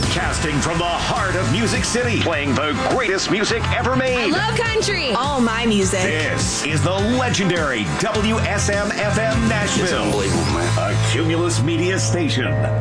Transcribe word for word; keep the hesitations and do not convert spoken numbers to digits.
Broadcasting from the heart of Music City, playing the greatest music ever made. I love country. All my music. This is the legendary W S M F M Nashville. It's unbelievable, man. A Cumulus Media station.